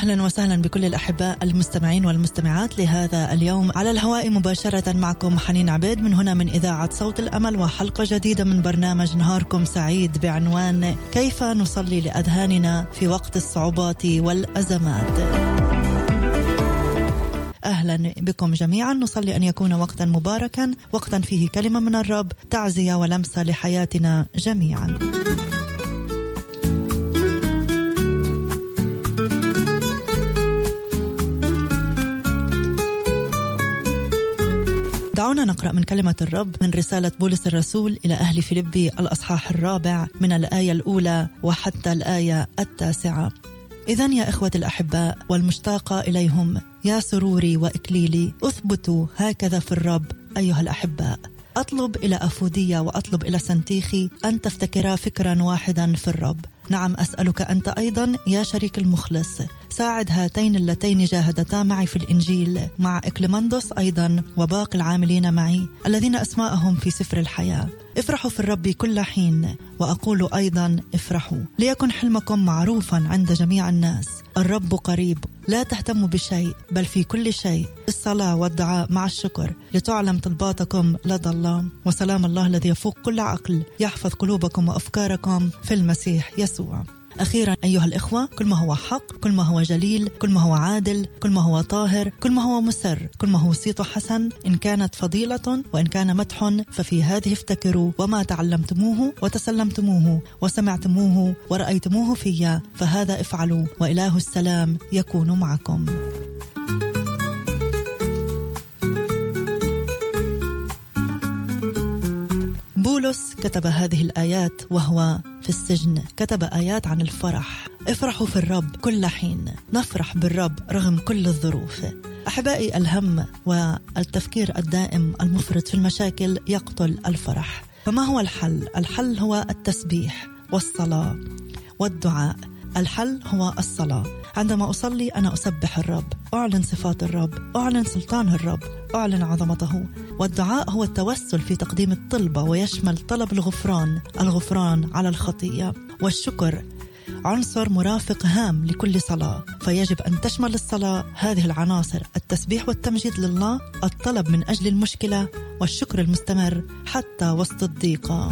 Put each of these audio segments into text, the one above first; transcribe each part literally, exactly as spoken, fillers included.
أهلا وسهلا بكل الأحباء المستمعين والمستمعات لهذا اليوم على الهواء مباشرة. معكم حنين عبيد من هنا من إذاعة صوت الأمل، وحلقة جديدة من برنامج نهاركم سعيد بعنوان كيف نصلي لأذهاننا في وقت الصعوبات والأزمات. أهلا بكم جميعا. نصلي أن يكون وقتا مباركا، وقتا فيه كلمة من الرب، تعزية ولمسة لحياتنا جميعا. دعونا نقرأ من كلمة الرب من رسالة بولس الرسول إلى أهل فيلبي الأصحاح الرابع من الآية الأولى وحتى الآية التاسعة. إذن يا إخوة الأحباء والمشتاقة إليهم، يا سروري وإكليلي، أثبتوا هكذا في الرب أيها الأحباء. أطلب إلى أفودية وأطلب إلى سنتيخي أن تفتكرا فكرا واحدا في الرب. نعم، أسألك أنت أيضا يا شريك المخلص، ساعد هاتين اللتين جاهدتا معي في الإنجيل مع إكليماندوس أيضا وباقي العاملين معي الذين أسماءهم في سفر الحياة. افرحوا في الرب كل حين، وأقول أيضا افرحوا. ليكن حلمكم معروفا عند جميع الناس، الرب قريب. لا تهتموا بشيء، بل في كل شيء الصلاة والدعاء مع الشكر لتعلم طلباتكم لدى الله، وسلام الله الذي يفوق كل عقل يحفظ قلوبكم وأفكاركم في المسيح يسوع. أخيرا أيها الإخوة، كل ما هو حق، كل ما هو جليل، كل ما هو عادل، كل ما هو طاهر، كل ما هو مسر، كل ما هو صيت حسن، إن كانت فضيلة وإن كان مدح، ففي هذه افتكروا، وما تعلمتموه وتسلمتموه وسمعتموه ورأيتموه فيا فهذا افعلوا، وإله السلام يكون معكم. بولس كتب هذه الآيات وهو في السجن، كتب آيات عن الفرح. افرحوا في الرب كل حين، نفرح بالرب رغم كل الظروف. أحبائي، الهم والتفكير الدائم المفرط في المشاكل يقتل الفرح. فما هو الحل؟ الحل هو التسبيح والصلاة والدعاء. الحل هو الصلاة. عندما أصلي أنا أسبح الرب، أعلن صفات الرب، أعلن سلطان الرب، أعلن عظمته. والدعاء هو التوسل في تقديم الطلبة، ويشمل طلب الغفران، الغفران على الخطية. والشكر عنصر مرافق هام لكل صلاة، فيجب أن تشمل الصلاة هذه العناصر: التسبيح والتمجيد لله، الطلب من أجل المشكلة، والشكر المستمر حتى وسط الضيقة.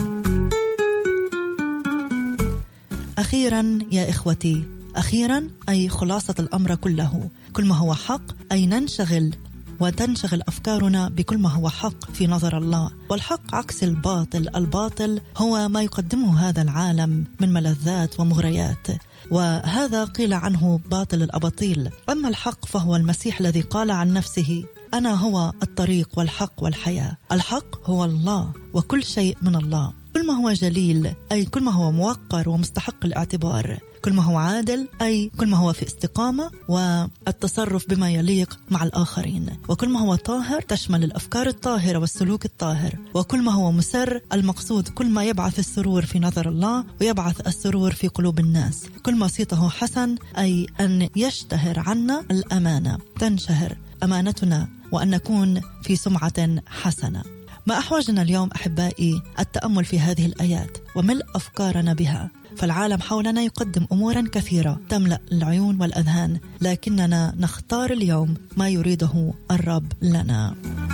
أخيرا يا إخوتي، أخيرا أي خلاصة الأمر كله، كل ما هو حق أي ننشغل وتنشغل أفكارنا بكل ما هو حق في نظر الله. والحق عكس الباطل. الباطل هو ما يقدمه هذا العالم من ملذات ومغريات، وهذا قيل عنه باطل الأباطيل. أما الحق فهو المسيح الذي قال عن نفسه: أنا هو الطريق والحق والحياة. الحق هو الله وكل شيء من الله. كل ما هو جليل أي كل ما هو موقر ومستحق الاعتبار. كل ما هو عادل أي كل ما هو في استقامة والتصرف بما يليق مع الآخرين. وكل ما هو طاهر تشمل الأفكار الطاهرة والسلوك الطاهر. وكل ما هو مسر المقصود كل ما يبعث السرور في نظر الله ويبعث السرور في قلوب الناس. كل ما صيته حسن أي أن يشتهر عنا الأمانة، تنشهر أمانتنا، وأن نكون في سمعة حسنة. ما أحوجنا اليوم أحبائي التأمل في هذه الآيات وملء أفكارنا بها. فالعالم حولنا يقدم أمورا كثيرة تملأ العيون والأذهان، لكننا نختار اليوم ما يريده الرب لنا.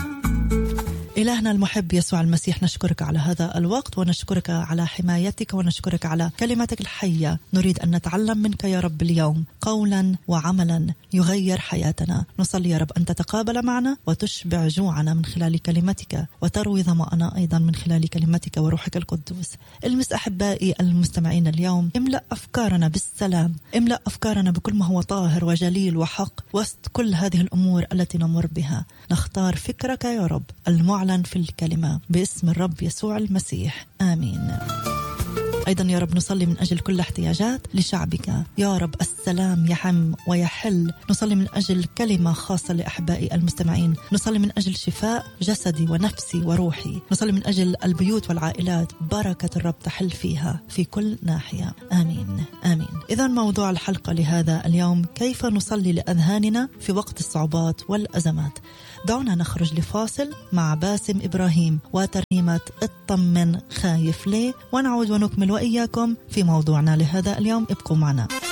إلهنا المحب يسوع المسيح، نشكرك على هذا الوقت، ونشكرك على حمايتك، ونشكرك على كلمتك الحية. نريد أن نتعلم منك يا رب اليوم قولا وعملا يغير حياتنا. نصلي يا رب أن تتقابل معنا وتشبع جوعنا من خلال كلمتك، وتروي ظمأنا أيضا من خلال كلمتك وروحك القدوس. المس أحبائي المستمعين اليوم، املأ أفكارنا بالسلام، املأ أفكارنا بكل ما هو طاهر وجليل وحق وسط كل هذه الأمور التي نمر بها. نختار فكرك يا رب المعلن في الكلمة باسم الرب يسوع المسيح، آمين. أيضا يا رب نصلي من أجل كل احتياجات لشعبك يا رب، السلام يحم ويحل. نصلي من أجل كلمة خاصة لأحبائي المستمعين. نصلي من أجل شفاء جسدي ونفسي وروحي. نصلي من أجل البيوت والعائلات، بركة الرب تحل فيها في كل ناحية، آمين آمين. إذن موضوع الحلقة لهذا اليوم: كيف نصلي لأذهاننا في وقت الصعوبات والأزمات. دعونا نخرج لفاصل مع باسم إبراهيم وترنيمة اطمن خايف ليه، ونعود ونكمل وإياكم في موضوعنا لهذا اليوم. ابقوا معنا.